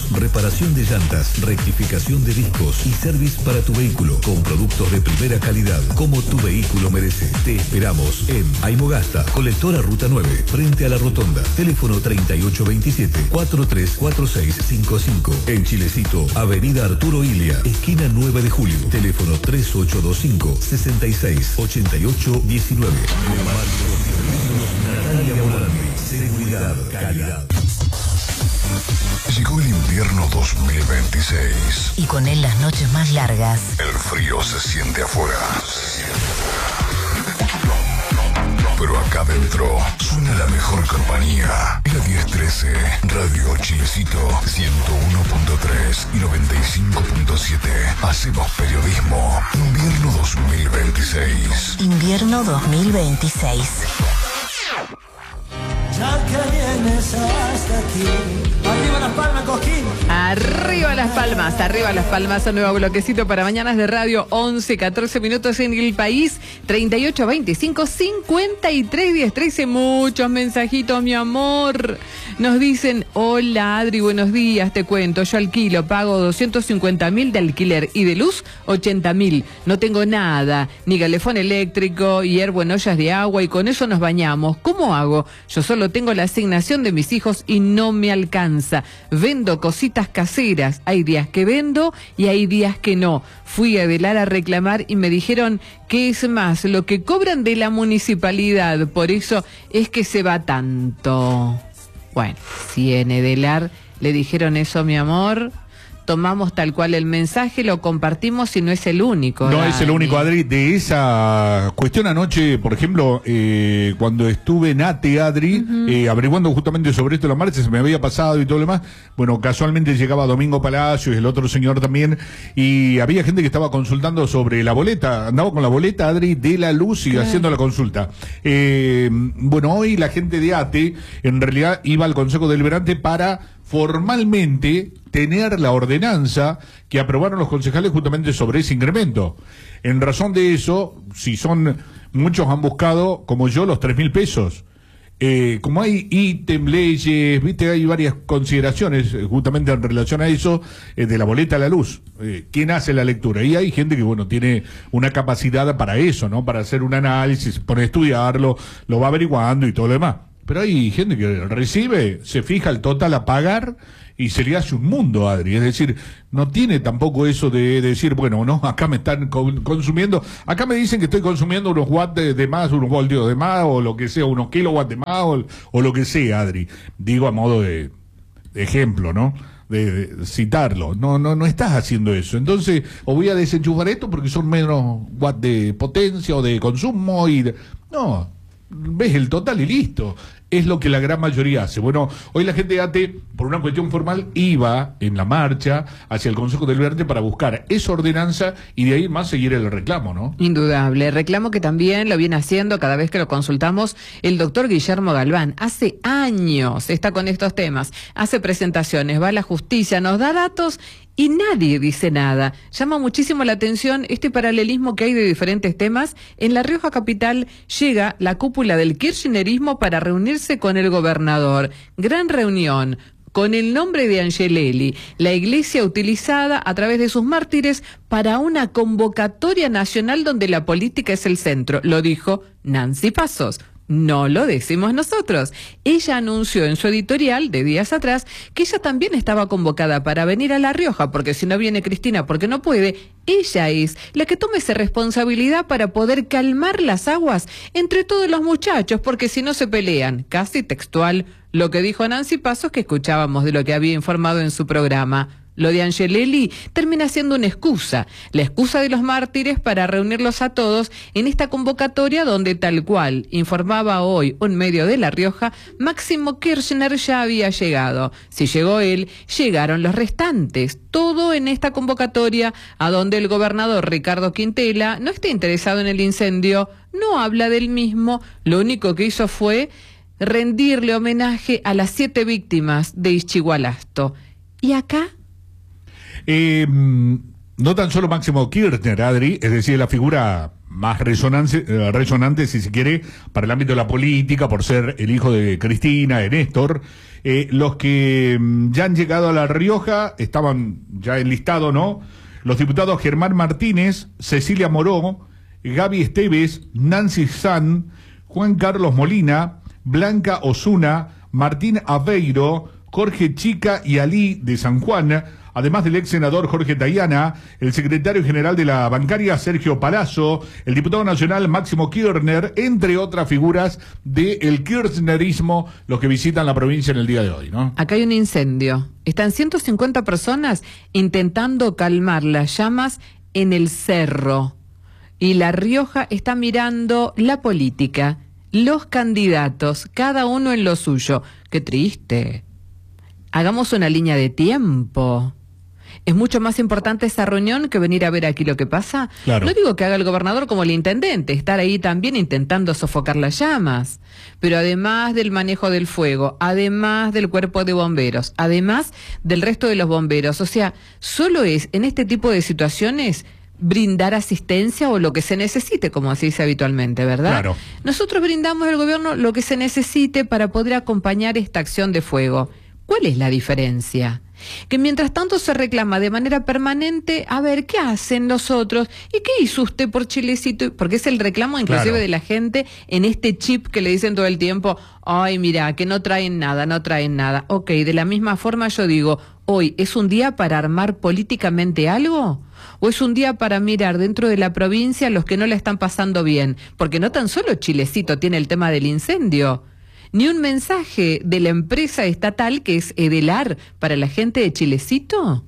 Tenemos reparación de llantas, rectificación de discos y service para tu vehículo con productos de primera calidad, como tu vehículo merece. Te esperamos en Aymogasta, colectora Ruta 9, frente a la Rotonda. Teléfono 3827-434655. En Chilecito, Avenida Arturo Ilia, esquina 9 de Julio. Teléfono 3825-668819. Natalia Volante. Seguridad, calidad. Llegó el invierno 2026. Y con él las noches más largas. El frío se siente afuera. Pero acá adentro suena la mejor compañía. La 1013, Radio Chilecito, 101.3 y 95.7. Hacemos periodismo. Invierno 2026. Invierno 2026. Ya que vienes hasta aquí. Arriba las palmas, Coquín. Arriba las palmas, un nuevo bloquecito para Mañanas de Radio, 11-14 minutos en el país, 3825-531013, muchos mensajitos, mi amor. Nos dicen, hola Adri, buenos días, te cuento, yo alquilo, pago 250.000 de alquiler y de luz 80.000, no tengo nada, ni calefón eléctrico, hiervo en ollas de agua y con eso nos bañamos, ¿cómo hago? Yo solo tengo la asignación de mis hijos y no me alcanza, vendo cositas caseras, hay días que vendo y hay días que no. Fui a Velar a reclamar y me dijeron que es más lo que cobran de la municipalidad, por eso es que se va tanto. Bueno, si en Edelar le dijeron eso, mi amor, tomamos tal cual el mensaje, lo compartimos y no es el único. No Dani. es el único, Adri. De esa cuestión anoche, por ejemplo, cuando estuve en ATE, Adri, averiguando justamente sobre esto de la marcha, se me había pasado y todo lo demás. Bueno, casualmente llegaba Domingo Palacios y el otro señor también, y había gente que estaba consultando sobre la boleta. Andaba con la boleta, Adri, de la luz y haciendo la consulta. Bueno, hoy la gente de ATE, en realidad, iba al Consejo Deliberante para formalmente tener la ordenanza que aprobaron los concejales justamente sobre ese incremento. En razón de eso, si son, muchos han buscado, como yo, los 3.000 pesos. Como hay ítem, leyes, viste, hay varias consideraciones justamente en relación a eso, de la boleta a la luz. ¿Quién hace la lectura? Y hay gente que, bueno, tiene una capacidad para eso, ¿no? Para hacer un análisis, pone a estudiarlo, lo va averiguando y todo lo demás. Pero hay gente que recibe, se fija el total a pagar y se le hace un mundo, Adri. Es decir, no tiene tampoco eso de decir, bueno, no, acá me están consumiendo, acá me dicen que estoy consumiendo unos watts de más, unos voltios de más, o lo que sea, unos kilowatts de más, o lo que sea, Adri. Digo a modo de ejemplo, ¿no? De citarlo. No estás haciendo eso. Entonces, o voy a desenchufar esto porque son menos watts de potencia o de consumo no. Ves el total y listo. Es lo que la gran mayoría hace. Bueno, hoy la gente de ATE, por una cuestión formal, iba en la marcha hacia el Consejo Deliberante para buscar esa ordenanza y de ahí más seguir el reclamo, ¿no? Indudable. Reclamo que también lo viene haciendo cada vez que lo consultamos el doctor Guillermo Galván. Hace años está con estos temas. Hace presentaciones, va a la justicia, nos da datos y nadie dice nada. Llama muchísimo la atención este paralelismo que hay de diferentes temas. En La Rioja capital llega la cúpula del kirchnerismo para reunirse con el gobernador. Gran reunión con el nombre de Angelelli, la iglesia utilizada a través de sus mártires para una convocatoria nacional donde la política es el centro. Lo dijo Nancy Pasos. No lo decimos nosotros. Ella anunció en su editorial de días atrás que ella también estaba convocada para venir a La Rioja, porque si no viene Cristina porque no puede, ella es la que tome esa responsabilidad para poder calmar las aguas entre todos los muchachos, porque si no se pelean. Casi textual lo que dijo Nancy Pasos, que escuchábamos de lo que había informado en su programa. Lo de Angelelli termina siendo una excusa, la excusa de los mártires para reunirlos a todos en esta convocatoria donde, tal cual informaba hoy un medio de La Rioja, Máximo Kirchner ya había llegado. Si llegó él, llegaron los restantes. Todo en esta convocatoria a donde el gobernador Ricardo Quintela no está interesado en el incendio, no habla del mismo, lo único que hizo fue rendirle homenaje a las 7 víctimas de Ischigualasto. ¿Y acá? No tan solo Máximo Kirchner, Adri, es decir, la figura más resonante, si se quiere, para el ámbito de la política, por ser el hijo de Cristina, de Néstor. Los que ya han llegado a La Rioja, estaban ya enlistados, ¿no? Los diputados Germán Martínez, Cecilia Moró, Gaby Esteves, Nancy San, Juan Carlos Molina, Blanca Osuna, Martín Aveiro, Jorge Chica y Alí de San Juan, además del ex senador Jorge Tayana, el secretario general de la bancaria Sergio Palazzo, el diputado nacional Máximo Kirchner, entre otras figuras del kirchnerismo, los que visitan la provincia en el día de hoy, ¿no? Acá hay un incendio. Están 150 personas intentando calmar las llamas en el cerro. Y La Rioja está mirando la política, los candidatos, cada uno en lo suyo. Qué triste. Hagamos una línea de tiempo. ¿Es mucho más importante esa reunión que venir a ver aquí lo que pasa? Claro. No digo que haga el gobernador como el intendente, estar ahí también intentando sofocar las llamas. Pero además del manejo del fuego, además del cuerpo de bomberos, además del resto de los bomberos, o sea, solo es en este tipo de situaciones brindar asistencia o lo que se necesite, como se dice habitualmente, ¿verdad? Claro. Nosotros brindamos al gobierno lo que se necesite para poder acompañar esta acción de fuego. ¿Cuál es la diferencia? Que mientras tanto se reclama de manera permanente, a ver, ¿qué hacen los otros? ¿Y qué hizo usted por Chilecito? Porque es el reclamo inclusive Claro. de la gente en este chip que le dicen todo el tiempo, ay, mira, que no traen nada, no traen nada. Ok, de la misma forma yo digo, hoy, ¿es un día para armar políticamente algo? ¿O es un día para mirar dentro de la provincia a los que no la están pasando bien? Porque no tan solo Chilecito tiene el tema del incendio, ni un mensaje de la empresa estatal que es Edelar para la gente de Chilecito.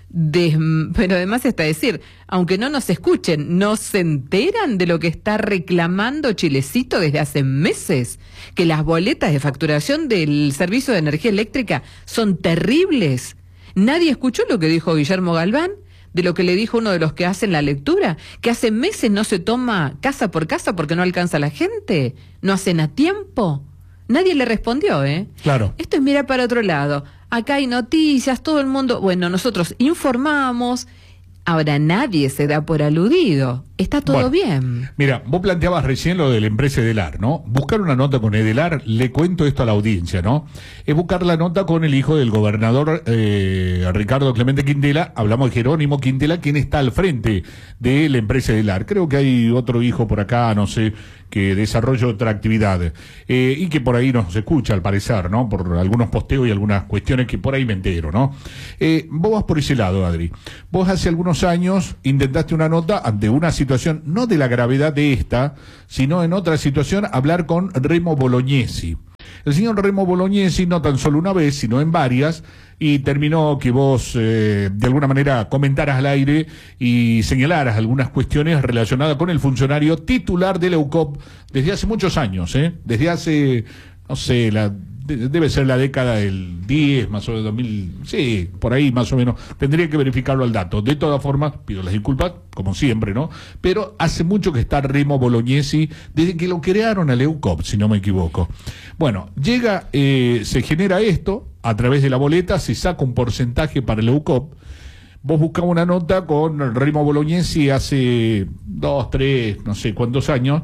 Pero además está decir, aunque no nos escuchen, ¿no se enteran de lo que está reclamando Chilecito desde hace meses? Que las boletas de facturación del servicio de energía eléctrica son terribles. ¿Nadie escuchó lo que dijo Guillermo Galván? De lo que le dijo uno de los que hacen la lectura, que hace meses no se toma casa por casa porque no alcanza la gente, no hacen a tiempo. Nadie le respondió, ¿eh? Claro. Esto es mirar para otro lado. Acá hay noticias, todo el mundo... Bueno, nosotros informamos, ahora nadie se da por aludido. Está todo Bueno, bien. Mira, vos planteabas recién lo de la empresa Edelar, ¿no? Buscar una nota con Edelar, le cuento esto a la audiencia, ¿no? Es buscar la nota con el hijo del gobernador Ricardo Clemente Quintela, hablamos de Jerónimo Quintela, quien está al frente de la empresa Edelar. Creo que hay otro hijo por acá, no sé, que desarrolla otra actividad, y que por ahí nos escucha al parecer, ¿no? Por algunos posteos y algunas cuestiones que por ahí me entero, ¿no? Vos vas por ese lado, Adri. Vos hace algunos años intentaste una nota ante una situación, no de la gravedad de esta, sino en otra situación, hablar con Remo Bolognesi. El señor Remo Bolognesi, no tan solo una vez, sino en varias, y terminó que vos de alguna manera comentaras al aire y señalaras algunas cuestiones relacionadas con el funcionario titular de la UCOP desde hace muchos años, desde hace, no sé, debe ser la década del 10, más o menos 2000, sí, por ahí más o menos, tendría que verificarlo al dato. De todas formas, pido las disculpas, como siempre, ¿no? Pero hace mucho que está Remo Bolognesi, desde que lo crearon a la UCOP, si no me equivoco. Bueno, llega, se genera esto, a través de la boleta, se saca un porcentaje para la UCOP. Vos buscabas una nota con Remo Bolognesi hace 2, 3, no sé cuántos años.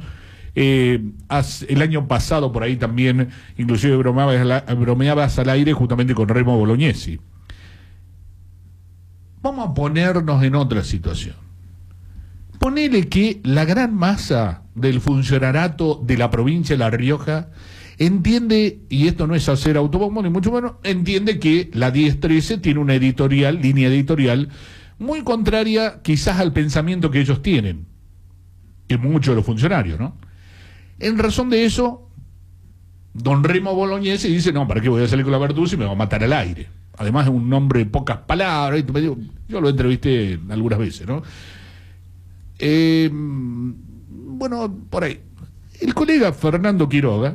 El año pasado por ahí también, inclusive bromeabas al aire justamente con Remo Bolognesi. Vamos a ponernos en otra situación. Ponele que la gran masa del funcionariato de la provincia de La Rioja entiende, y esto no es hacer autobombo ni mucho menos, entiende que la 1013 tiene una línea editorial muy contraria quizás al pensamiento que ellos tienen, que muchos de los funcionarios, ¿no? En razón de eso, don Remo Bolognesi dice, no, ¿para qué voy a salir con la Bertuzzi? Me va a matar al aire. Además es un hombre de pocas palabras, yo lo entrevisté algunas veces, ¿no? Bueno, por ahí. El colega Fernando Quiroga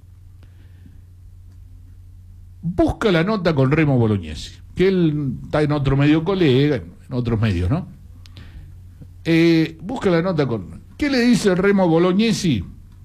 busca la nota con Remo Bolognesi, que él está en otro medio colega, en otros medios, ¿no? Busca la nota con... ¿Qué le dice Remo Bolognesi?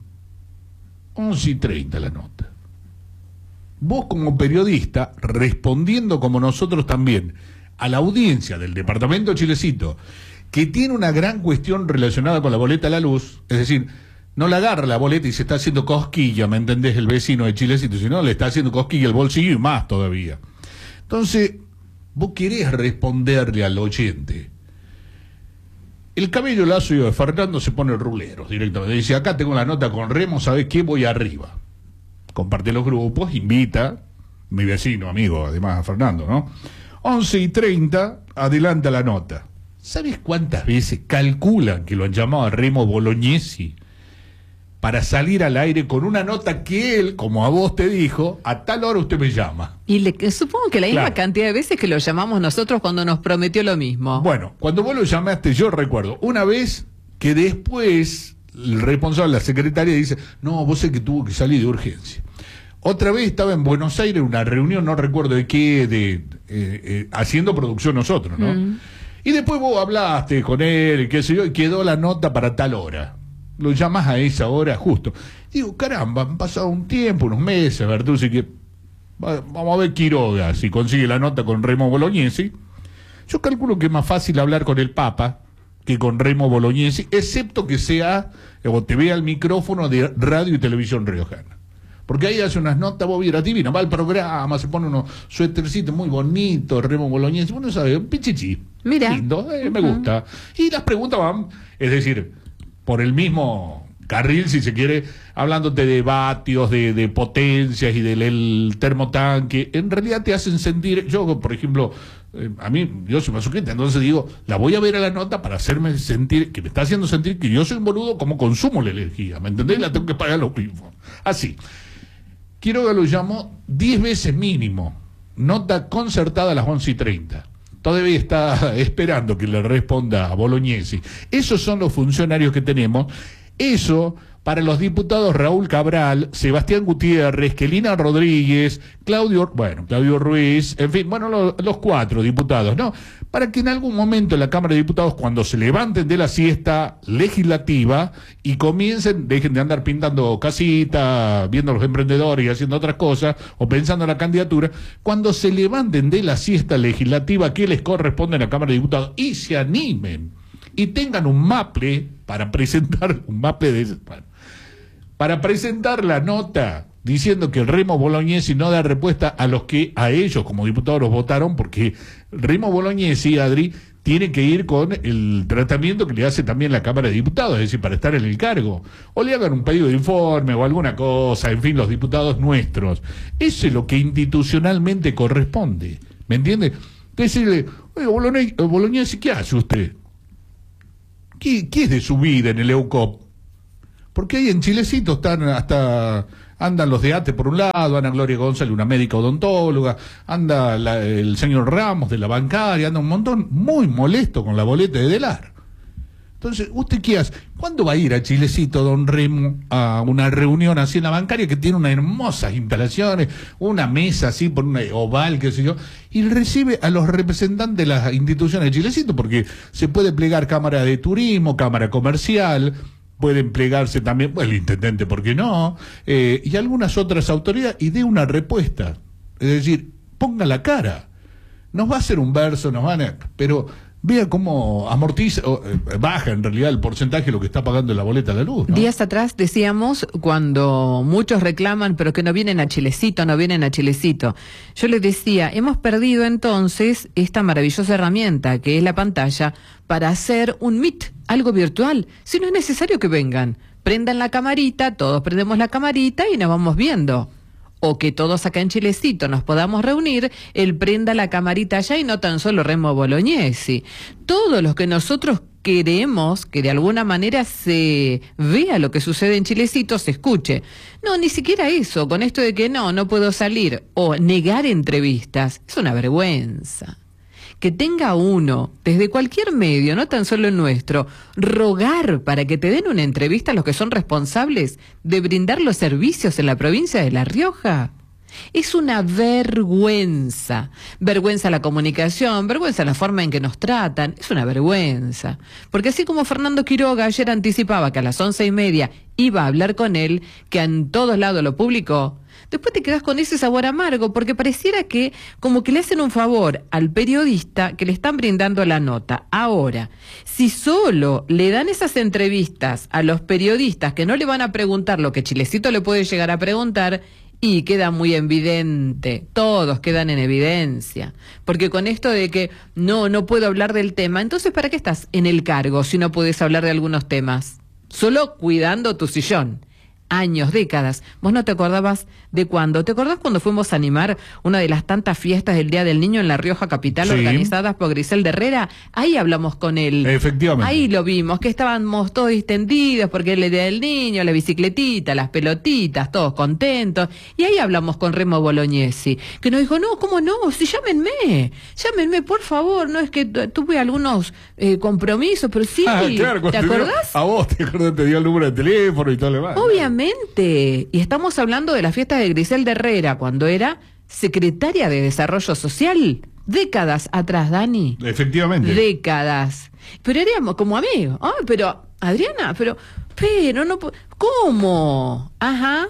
11:30 la nota. Vos como periodista, respondiendo como nosotros también a la audiencia del departamento de Chilecito que tiene una gran cuestión relacionada con la boleta a la luz, es decir, no le agarra la boleta y se está haciendo cosquilla, ¿me entendés? El vecino de Chilecito, sino le está haciendo cosquilla el bolsillo y más todavía. Entonces, vos querés responderle al oyente. El cabello lazo de Fernando se pone ruleros directamente. Dice, acá tengo la nota con Remo, ¿sabés qué? Voy arriba. Comparte los grupos, invita, mi vecino, amigo, además a Fernando, ¿no? 11:30, adelanta la nota. ¿Sabes cuántas veces calculan que lo han llamado a Remo Bolognesi para salir al aire con una nota que él, como a vos te dijo, a tal hora usted me llama? Y supongo que la misma Claro. cantidad de veces que lo llamamos nosotros cuando nos prometió lo mismo. Bueno, cuando vos lo llamaste, yo recuerdo, una vez que después el responsable de la secretaria dice, no, vos sé que tuvo que salir de urgencia. Otra vez estaba en Buenos Aires, en una reunión, no recuerdo de qué, haciendo producción nosotros, ¿no? Y después vos hablaste con él, qué sé yo, y quedó la nota para tal hora. Lo llamás a esa hora justo. Digo, caramba, han pasado un tiempo, unos meses, Bertuzzi, que vamos a ver Quiroga, si consigue la nota con Remo Bolognesi. Yo calculo que es más fácil hablar con el Papa que con Remo Bolognesi, excepto que sea, o te vea el micrófono de Radio y Televisión Riojana. Porque ahí hace unas notas, vos vieras divina, va al programa, se pone unos suétercitos muy bonitos, Remo Bolognesi, bueno, sabes, un pichichi. Mira. Lindo, me gusta. Y las preguntas van, es decir, por el mismo carril, si se quiere, hablándote de vatios, de potencias y del termotanque, en realidad te hacen sentir, yo, por ejemplo, a mí, yo soy masoquista, entonces digo, la voy a ver a la nota para hacerme sentir, que me está haciendo sentir que yo soy un boludo como consumo la energía, ¿me entendés? La tengo que pagar lo mismo. Así. Quiroga lo llamó 10 veces mínimo. Nota concertada a las 11:30. Todavía está esperando que le responda a Bolognesi. Esos son los funcionarios que tenemos. Eso para los diputados Raúl Cabral, Sebastián Gutiérrez, Kelina Rodríguez, Claudio Ruiz, en fin, bueno, los 4 diputados, ¿no? Para que en algún momento en la Cámara de Diputados, cuando se levanten de la siesta legislativa y comiencen, dejen de andar pintando casitas, viendo a los emprendedores y haciendo otras cosas, o pensando en la candidatura, cuando se levanten de la siesta legislativa que les corresponde en la Cámara de Diputados y se animen y tengan un maple para presentar, para presentar la nota diciendo que el Remo Bolognesi no da respuesta a los que a ellos como diputados los votaron, porque Remo Bolognesi, Adri, tiene que ir con el tratamiento que le hace también la Cámara de Diputados, es decir, para estar en el cargo, o le hagan un pedido de informe o alguna cosa, en fin, los diputados nuestros. Eso es lo que institucionalmente corresponde, ¿me entiende? Decirle, oye, Bolognesi, ¿qué hace usted? ¿Qué es de su vida en el EUCOP? Porque ahí en Chilecito andan los de ATE por un lado, Ana Gloria González, una médica odontóloga, anda el señor Ramos de la bancaria, anda un montón muy molesto con la boleta de Delar. Entonces, ¿usted qué hace? ¿Cuándo va a ir a Chilecito, don Remo, a una reunión así en la bancaria que tiene unas hermosas instalaciones, una mesa así por una oval, qué sé yo, y recibe a los representantes de las instituciones de Chilecito? Porque se puede plegar Cámara de Turismo, Cámara Comercial, pueden plegarse también, el intendente, ¿por qué no? Y algunas otras autoridades, y dé una respuesta. Es decir, ponga la cara. Nos va a hacer un verso, pero vea cómo amortiza, baja en realidad el porcentaje de lo que está pagando la boleta de la luz, ¿no? Días atrás decíamos, cuando muchos reclaman, pero que no vienen a Chilecito. Yo les decía, hemos perdido entonces esta maravillosa herramienta que es la pantalla para hacer un Meet, algo virtual. Si no es necesario que vengan, prendan la camarita, todos prendemos la camarita y nos vamos viendo. O que todos acá en Chilecito nos podamos reunir, él prenda la camarita allá y no tan solo Remo Bolognesi. Todos los que nosotros queremos que de alguna manera se vea lo que sucede en Chilecito, se escuche. No, ni siquiera eso, con esto de que no puedo salir, o negar entrevistas, es una vergüenza. Que tenga uno, desde cualquier medio, no tan solo el nuestro, rogar para que te den una entrevista a los que son responsables de brindar los servicios en la provincia de La Rioja. Es una vergüenza. Vergüenza la comunicación, vergüenza la forma en que nos tratan, es una vergüenza. Porque así como Fernando Quiroga ayer anticipaba que a las 11:30 iba a hablar con él, que en todos lados lo publicó, después te quedás con ese sabor amargo, porque pareciera que como que le hacen un favor al periodista que le están brindando la nota. Ahora, si solo le dan esas entrevistas a los periodistas que no le van a preguntar lo que Chilecito le puede llegar a preguntar, y queda muy evidente, todos quedan en evidencia, porque con esto de que no puedo hablar del tema, entonces ¿para qué estás en el cargo si no puedes hablar de algunos temas? Solo cuidando tu sillón. Años, décadas. ¿Vos no te acordabas de cuándo? ¿Te acordás cuando fuimos a animar una de las tantas fiestas del Día del Niño en La Rioja Capital, sí, organizadas por Griselda Herrera? Ahí hablamos con él. Efectivamente. Ahí lo vimos, que estábamos todos distendidos porque el Día del Niño, la bicicletita, las pelotitas, todos contentos. Y ahí hablamos con Remo Bolognesi, que nos dijo, no, ¿cómo no? Sí, llámenme, por favor. No es que tuve algunos compromisos, pero sí, claro, ¿te acordás? A vos, te acordás, te dio el número de teléfono y todo lo demás. Obviamente. Y estamos hablando de las fiestas de Griselda Herrera, cuando era secretaria de Desarrollo Social. Décadas atrás, Dani. Efectivamente. Décadas. Pero éramos como amigos. Ay, pero, Adriana, pero no, ¿cómo? Ajá.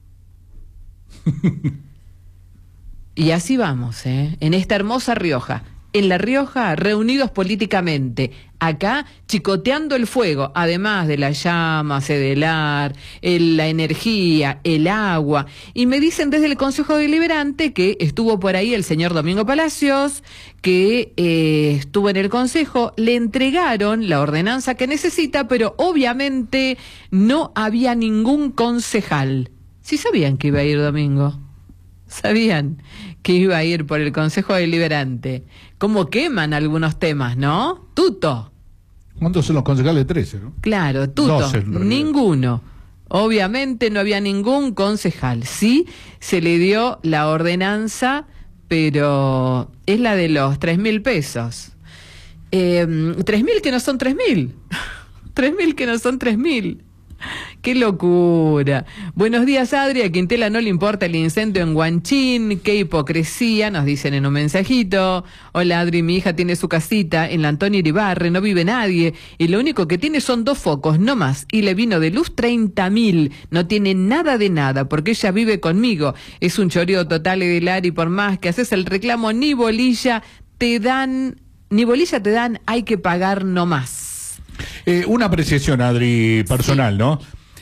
Y así vamos, en esta hermosa Rioja. En La Rioja, reunidos políticamente, acá chicoteando el fuego, además de la llama, Cedelar, la energía, el agua. Y me dicen desde el Consejo Deliberante que estuvo por ahí el señor Domingo Palacios, que estuvo en el Consejo, le entregaron la ordenanza que necesita, pero obviamente no había ningún concejal. Sí sabían que iba a ir Domingo. Sabían que iba a ir por el Consejo Deliberante. Cómo queman algunos temas, ¿no? Tuto. ¿Cuántos son los concejales? 13, ¿no? Claro, tuto. 12, ninguno. Obviamente no había ningún concejal. Sí, se le dio la ordenanza, pero es la de los 3.000 pesos. 3.000 que no son 3.000. 3.000 que no son 3.000. ¡Qué locura! Buenos días, Adri. A Quintela no le importa el incendio en Huanchín. ¡Qué hipocresía! Nos dicen en un mensajito. Hola, Adri, mi hija tiene su casita en la Antonio Iribarre, no vive nadie. Y lo único que tiene son 2 focos, no más. Y le vino de luz 30.000. No tiene nada de nada, porque ella vive conmigo. Es un choreo total, Edelar, y por más que haces el reclamo, ni bolilla te dan, hay que pagar nomás. Una apreciación, Adri, personal, ¿no?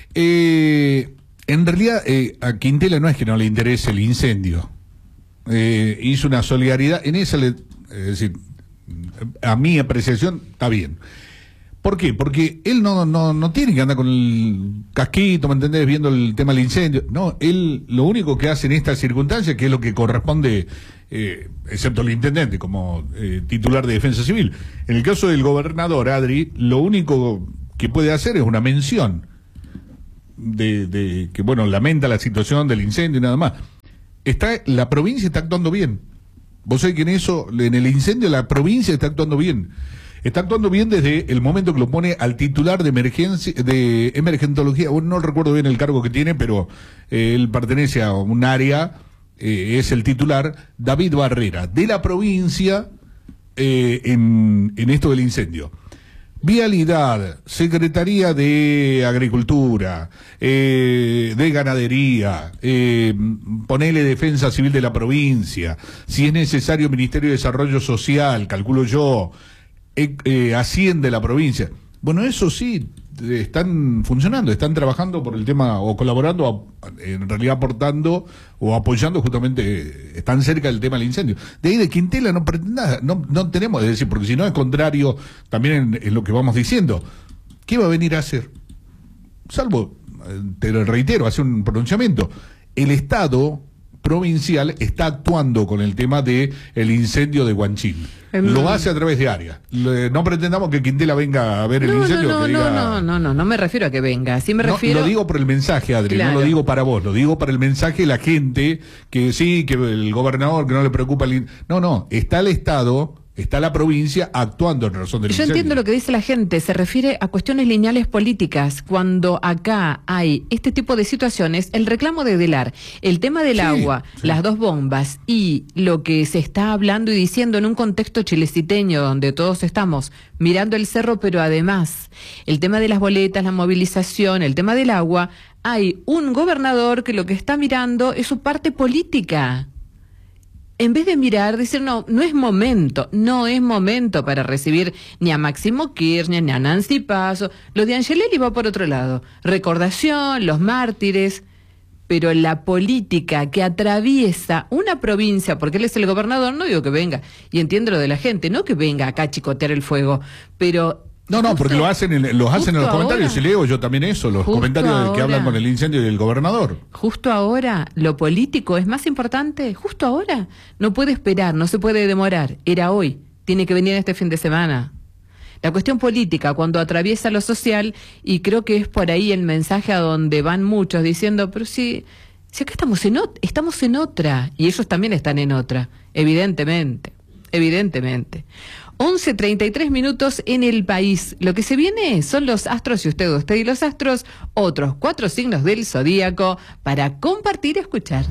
En realidad, a Quintela no es que no le interese el incendio. Hizo una solidaridad, en esa, es decir, a mi apreciación, está bien. ¿Por qué? Porque él no tiene que andar con el casquito, ¿me entendés? Viendo el tema del incendio. No, él lo único que hace en estas circunstancias, que es lo que corresponde, excepto el intendente como titular de Defensa Civil. En el caso del gobernador, Adri, lo único que puede hacer es una mención de que, bueno, lamenta la situación del incendio y nada más. La provincia está actuando bien. Vos sabés que en el incendio la provincia está actuando bien. Está actuando bien desde el momento que lo pone al titular de emergentología. Bueno, no recuerdo bien el cargo que tiene, pero él pertenece a un área, es el titular, David Barrera, de la provincia, en esto del incendio. Vialidad, Secretaría de Agricultura, de Ganadería, ponele Defensa Civil de la provincia, si es necesario Ministerio de Desarrollo Social, calculo yo, Hacienda de la provincia. Bueno, eso sí, están funcionando, están trabajando por el tema, o colaborando, en realidad aportando o apoyando justamente, están cerca del tema del incendio. De ahí de Quintela no pretenda, no tenemos, es decir, porque si no es contrario también en lo que vamos diciendo. ¿Qué va a venir a hacer? Salvo, te lo reitero, hace un pronunciamiento. El Estado provincial está actuando con el tema de el incendio de Huanchín. Lo hace a través de áreas. No pretendamos que Quintela venga a ver el incendio. No me refiero a que venga. Sí me refiero. Lo digo por el mensaje, Adri, claro. No lo digo para vos, lo digo para el mensaje de la gente que sí, que el gobernador, que no le preocupa el... No, está el Estado, está la provincia actuando en razón del incendio. Yo entiendo lo que dice la gente, se refiere a cuestiones lineales políticas. Cuando acá hay este tipo de situaciones, el reclamo de Edelar, el tema del agua, las 2 bombas y lo que se está hablando y diciendo en un contexto chileciteño donde todos estamos mirando el cerro, pero además el tema de las boletas, la movilización, el tema del agua, hay un gobernador que lo que está mirando es su parte política. En vez de mirar, decir, no es momento para recibir ni a Máximo Kirchner, ni a Nancy Paso. Lo de Angelelli va por otro lado. Recordación, los mártires, pero la política que atraviesa una provincia, porque él es el gobernador, no digo que venga, y entiendo lo de la gente, no que venga acá a chicotear el fuego, pero... No, porque los hacen en los comentarios, y leo yo también eso, los comentarios que hablan con el incendio del gobernador. Justo ahora, lo político es más importante, justo ahora. No puede esperar, no se puede demorar, era hoy, tiene que venir este fin de semana. La cuestión política, cuando atraviesa lo social, y creo que es por ahí el mensaje a donde van muchos diciendo, pero si acá estamos en otra, y ellos también están en otra, evidentemente. 11:33 en el país. Lo que se viene son los astros y usted y los astros, otros 4 signos del zodíaco para compartir y escuchar.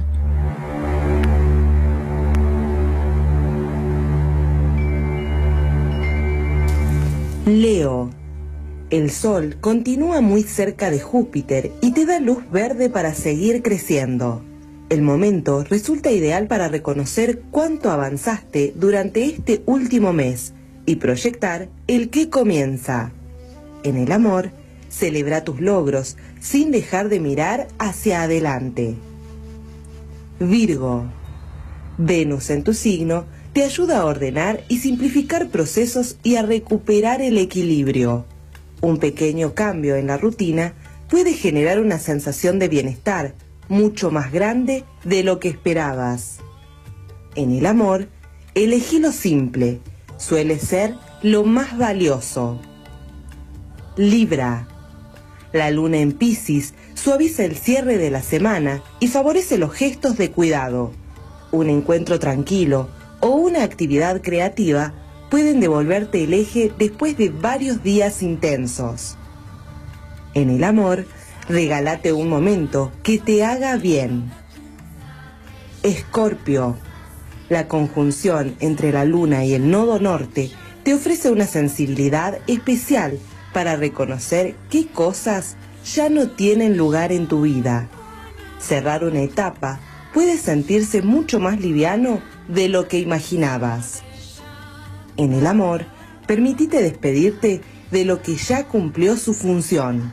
Leo. El Sol continúa muy cerca de Júpiter y te da luz verde para seguir creciendo. El momento resulta ideal para reconocer cuánto avanzaste durante este último mes y proyectar el que comienza. En el amor, celebra tus logros sin dejar de mirar hacia adelante. Virgo. Venus en tu signo te ayuda a ordenar y simplificar procesos y a recuperar el equilibrio. Un pequeño cambio en la rutina puede generar una sensación de bienestar mucho más grande de lo que esperabas. En el amor, elegí lo simple, suele ser lo más valioso. Libra. La luna en Piscis suaviza el cierre de la semana y favorece los gestos de cuidado. Un encuentro tranquilo o una actividad creativa pueden devolverte el eje después de varios días intensos. En el amor, regálate un momento que te haga bien. Escorpio. La conjunción entre la luna y el nodo norte te ofrece una sensibilidad especial para reconocer qué cosas ya no tienen lugar en tu vida. Cerrar una etapa puede sentirse mucho más liviano de lo que imaginabas. En el amor, permitite despedirte de lo que ya cumplió su función.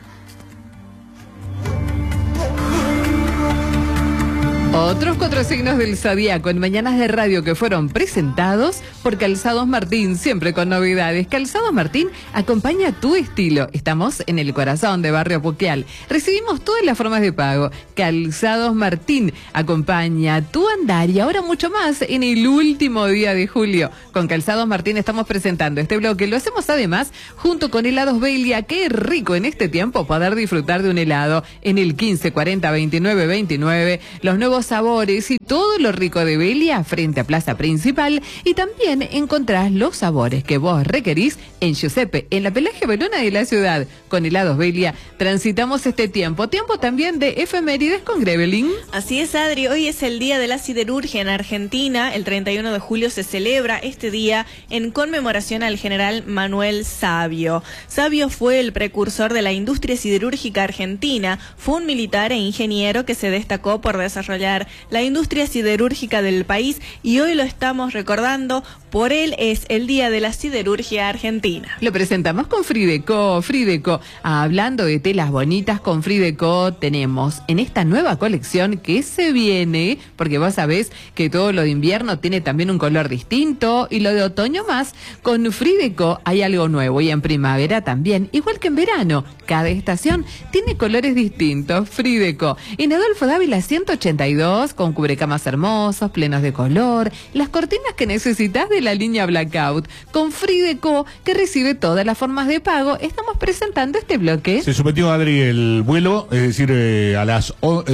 Otros 4 signos del zodíaco en Mañanas de Radio que fueron presentados por Calzados Martín, siempre con novedades. Calzados Martín acompaña tu estilo. Estamos en el corazón de Barrio Puquial. Recibimos todas las formas de pago. Calzados Martín acompaña tu andar y ahora mucho más en el último día de julio. Con Calzados Martín estamos presentando este bloque. Lo hacemos además junto con Helados Belia. Qué rico en este tiempo poder disfrutar de un helado en el 1540 29 29. Los nuevos sabores y todo lo rico de Belia frente a Plaza Principal, y también encontrás los sabores que vos requerís en Giuseppe, en la Pelagia Belona de la ciudad. Con Helados Belia transitamos este tiempo también de efemérides con Grevelin. Así es, Adri, hoy es el Día de la Siderurgia en Argentina. El 31 de julio se celebra este día en conmemoración al general Manuel Savio. Savio fue el precursor de la industria siderúrgica argentina, fue un militar e ingeniero que se destacó por desarrollar la industria siderúrgica del país y hoy lo estamos recordando. Por él es el Día de la Siderurgia Argentina. Lo presentamos con Frideco. Hablando de telas bonitas, con Frideco tenemos en esta nueva colección que se viene, porque vos sabés que todo lo de invierno tiene también un color distinto y lo de otoño más. Con Frideco hay algo nuevo y en primavera también, igual que en verano. Cada estación tiene colores distintos. Frideco. En Adolfo Dávila 182, con cubrecamas hermosos, plenos de color, las cortinas que necesitas de la línea Blackout. Con Frideco, que recibe todas las formas de pago, estamos presentando este bloque. Se sometió, Adri, el vuelo, es decir, a las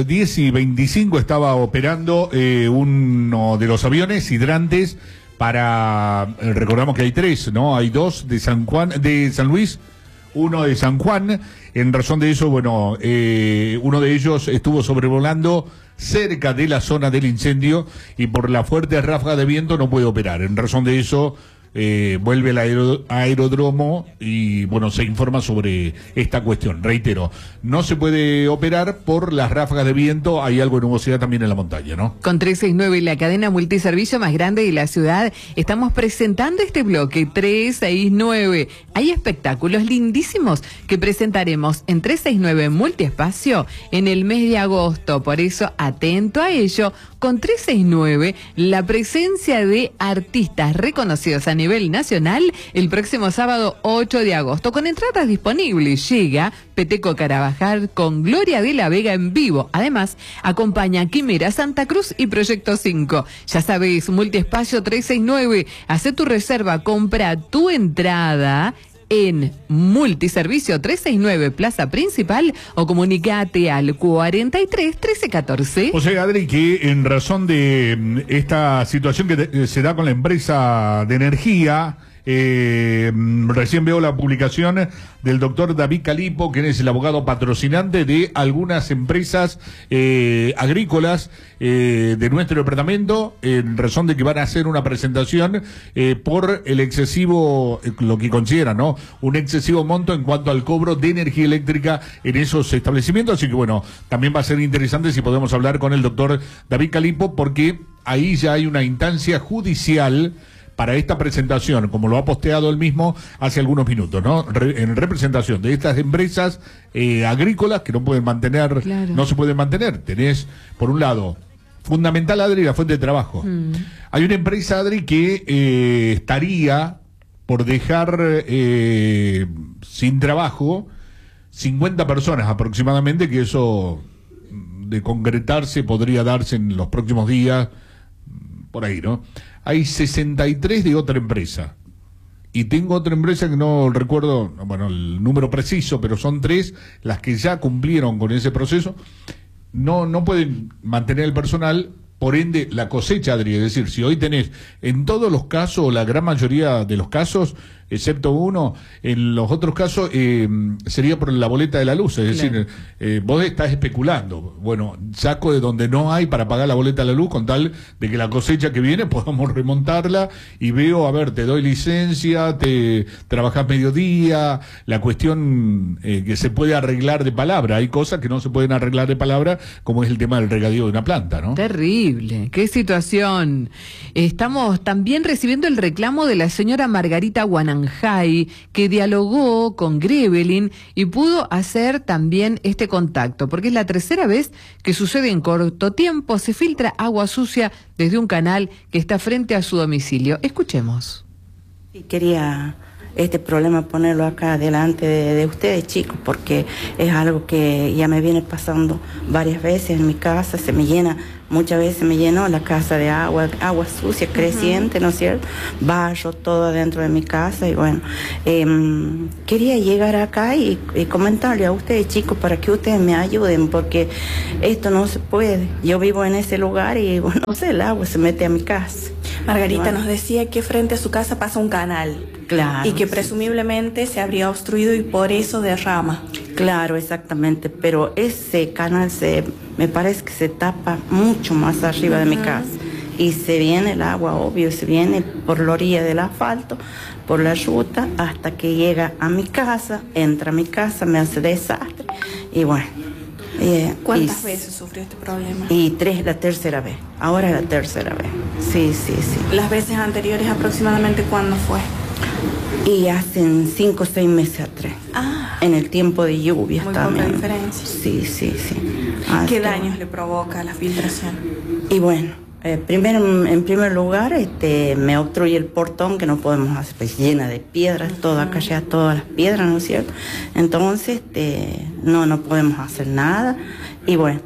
10:25 estaba operando uno de los aviones hidrantes para, recordamos que hay 3, ¿no? Hay 2 de San Luis, uno de San Juan. En razón de eso, bueno, uno de ellos estuvo sobrevolando cerca de la zona del incendio y por la fuerte ráfaga de viento no puede operar. En razón de eso, vuelve al aeródromo y bueno, se informa sobre esta cuestión. Reitero, no se puede operar por las ráfagas de viento, hay algo de nubosidad también en la montaña, ¿no? Con 369, la cadena multiservicio más grande de la ciudad, estamos presentando este bloque 369. Hay espectáculos lindísimos que presentaremos en 369 Multiespacio en el mes de agosto, por eso atento a ello. Con 369, la presencia de artistas reconocidos a nivel nacional el próximo sábado 8 de agosto. Con entradas disponibles llega Peteco Carabajal con Gloria de la Vega en vivo. Además, acompaña Quimera, Santa Cruz y Proyecto 5. Ya sabes, Multiespacio 369. Hacé tu reserva, compra tu entrada en Multiservicio 369 Plaza Principal o comunicate al 43 13 14. O sea, Adri, que en razón de esta situación que se da con la empresa de energía, recién veo la publicación del doctor David Calipo, quien es el abogado patrocinante de algunas empresas agrícolas de nuestro departamento, en razón de que van a hacer una presentación por el excesivo, lo que consideran, ¿no?, un excesivo monto en cuanto al cobro de energía eléctrica en esos establecimientos. Así que bueno, también va a ser interesante si podemos hablar con el doctor David Calipo, porque ahí ya hay una instancia judicial para esta presentación, como lo ha posteado él mismo hace algunos minutos, ¿no? En representación de estas empresas agrícolas que no pueden mantener, claro, no se pueden mantener. Tenés, por un lado, fundamental, Adri, la fuente de trabajo. Hay una empresa, Adri, que estaría por dejar sin trabajo 50 personas aproximadamente, que eso, de concretarse, podría darse en los próximos días, por ahí, ¿no? Hay 63 de otra empresa. Y tengo otra empresa que no recuerdo, bueno, el número preciso, pero son 3 las que ya cumplieron con ese proceso. No pueden mantener el personal, por ende la cosecha, Adri. Es decir, si hoy tenés, en todos los casos, la gran mayoría de los casos, excepto uno, en los otros casos sería por la boleta de la luz. Es decir, vos estás especulando. Bueno, saco de donde no hay para pagar la boleta de la luz, con tal de que la cosecha que viene podamos remontarla, y veo, a ver, te doy licencia, te trabajás mediodía, la cuestión que se puede arreglar de palabra. Hay cosas que no se pueden arreglar de palabra, como es el tema del regadío de una planta, ¿no? Terrible, qué situación. Estamos también recibiendo el reclamo de la señora Margarita Guananjay, que dialogó con Grevelin y pudo hacer también este contacto, porque es la tercera vez que sucede en corto tiempo. Se filtra agua sucia desde un canal que está frente a su domicilio. Escuchemos. Y quería este problema ponerlo acá delante de ustedes, chicos, porque es algo que ya me viene pasando varias veces en mi casa. Se me llena, muchas veces me llenó la casa de agua sucia, creciente, ¿no es cierto? Barro todo dentro de mi casa. Y bueno, quería llegar acá y comentarle a ustedes, chicos, para que ustedes me ayuden, porque esto no se puede. Yo vivo en ese lugar y, bueno, no sé, el agua se mete a mi casa. Margarita nos decía que frente a su casa pasa un canal. Claro. Y que presumiblemente se habría obstruido y por eso derrama. Claro, exactamente. Pero ese canal me parece que se tapa mucho más arriba de mi casa. Y se viene el agua, obvio, se viene por la orilla del asfalto, por la ruta, hasta que llega a mi casa, entra a mi casa, me hace desastre. Y bueno. ¿Cuántas veces sufrió este problema? Y la tercera vez. Ahora es la tercera vez. Sí. ¿Las veces anteriores aproximadamente cuándo fue? Y hacen 5 o 6 meses atrás. En el tiempo de lluvia también. Muy poca diferencia. Sí. ¿Qué daños le provoca la filtración? Y bueno, en primer lugar, me obstruye el portón, que no podemos hacer, pues llena de piedras, toda acá, todas las piedras, ¿no es cierto? Entonces, no podemos hacer nada. Y bueno,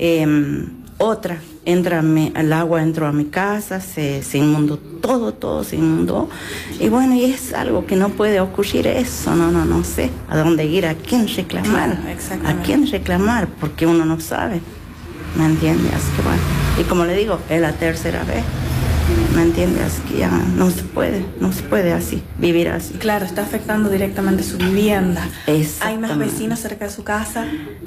otra, el agua entró a mi casa, se inundó todo se inundó. Y bueno, y es algo que no puede ocurrir eso, no sé a dónde ir, a quién reclamar, porque uno no sabe, ¿me entiendes? Así que bueno, y como le digo, es la tercera vez, ¿me entiendes? Así que ya no se puede así, vivir así. Claro, está afectando directamente su vivienda. ¿Hay más vecinos cerca de su casa?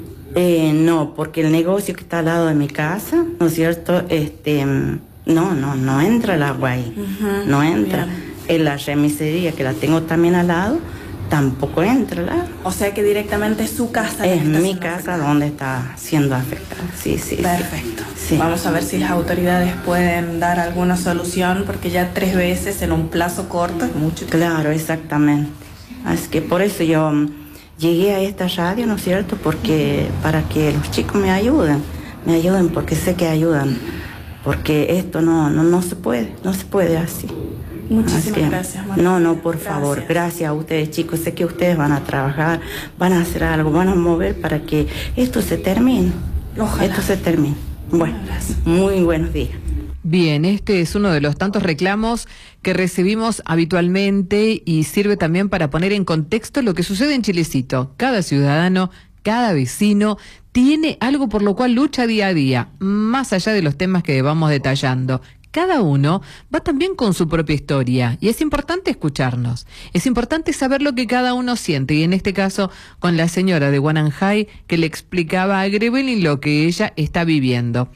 No, porque el negocio que está al lado de mi casa, ¿no es cierto? No entra el agua ahí, no entra. En la remisería, que la tengo también al lado, tampoco entra el agua. O sea que directamente es su casa. Es mi casa donde está siendo afectada. Sí, sí. Perfecto. Sí. Vamos a ver si las autoridades pueden dar alguna solución, porque ya 3 veces en un plazo corto es mucho tiempo. Claro, exactamente. Así que por eso yo llegué a esta radio, ¿no es cierto? Porque para que los chicos me ayuden porque sé que ayudan. Porque esto no se puede así. Muchísimas gracias, María. No, por favor, gracias a ustedes, chicos. Sé que ustedes van a trabajar, van a hacer algo, van a mover para que esto se termine. Ojalá. Esto se termine. Bueno, muy buenos días. Bien, este es uno de los tantos reclamos que recibimos habitualmente y sirve también para poner en contexto lo que sucede en Chilecito. Cada ciudadano, cada vecino tiene algo por lo cual lucha día a día, más allá de los temas que vamos detallando. Cada uno va también con su propia historia y es importante escucharnos, es importante saber lo que cada uno siente, y en este caso con la señora de Guananjay, que le explicaba a Grevelin lo que ella está viviendo.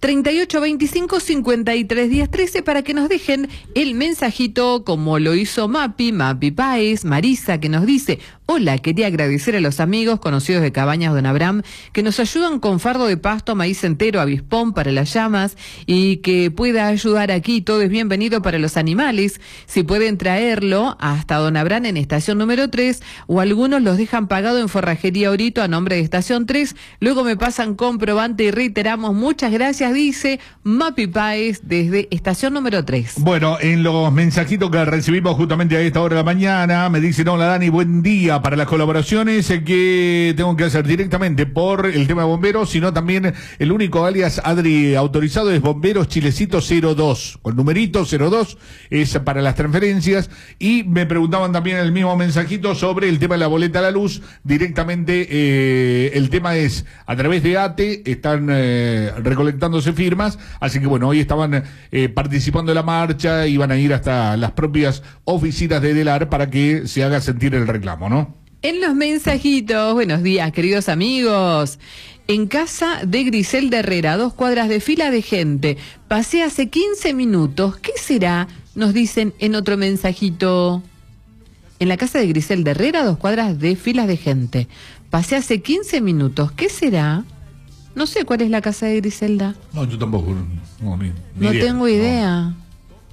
3825-531013 para que nos dejen el mensajito, como lo hizo Mapi Páez, Marisa, que nos dice: hola, quería agradecer a los amigos conocidos de Cabañas Don Abraham que nos ayudan con fardo de pasto, maíz entero, avispón para las llamas, y que pueda ayudar aquí. Todo es bienvenido para los animales. Si pueden traerlo hasta Don Abraham en estación número 3, o algunos los dejan pagado en Forrajería Orito a nombre de estación 3. Luego me pasan comprobante y reiteramos. Muchas gracias, dice Mapi Páez desde estación número 3. Bueno, en los mensajitos que recibimos justamente a esta hora de la mañana, me dicen: hola Dani, buen día. Para las colaboraciones que tengo que hacer directamente por el tema de bomberos, sino también el único alias Adri autorizado es Bomberos Chilecito 02, con numerito 02, es para las transferencias. Y me preguntaban también en el mismo mensajito sobre el tema de la boleta a la luz. Directamente el tema es a través de ATE, están recolectándose firmas, así que bueno, hoy estaban participando de la marcha, iban a ir hasta las propias oficinas de DELAR para que se haga sentir el reclamo, ¿no? En los mensajitos, buenos días, queridos amigos. En casa de Griselda Herrera, 2 cuadras de fila de gente. Pasé hace 15 minutos. ¿Qué será? Nos dicen en otro mensajito. En la casa de Griselda Herrera, 2 cuadras de filas de gente. Pasé hace 15 minutos. ¿Qué será? No sé cuál es la casa de Griselda. No, yo tampoco. Ni tengo idea. No.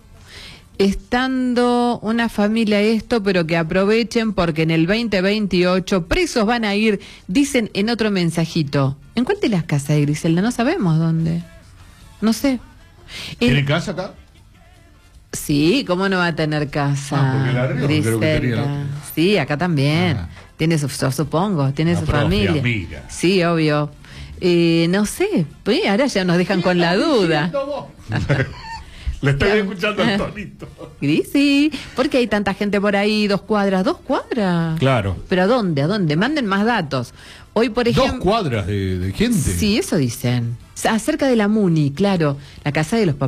Estando una familia esto, pero que aprovechen porque en el 2028 presos van a ir, dicen en otro mensajito. ¿En cuál de las casas de Griselda? No sabemos dónde. No sé. ¿Tiene casa acá? Sí, ¿cómo no va a tener casa? Porque la Río, creo que tenía. Sí, acá también. Tiene su, supongo, tiene su familia. Amiga. Sí, obvio. No sé, pues ahora ya nos dejan con la duda. Le estoy escuchando al tonito. Sí, porque hay tanta gente por ahí, 2 cuadras. Claro. ¿Pero a dónde? Manden más datos. Hoy, por ejemplo... 2 cuadras de gente. Sí, eso dicen. Acerca de la Muni, claro, la casa de los papás.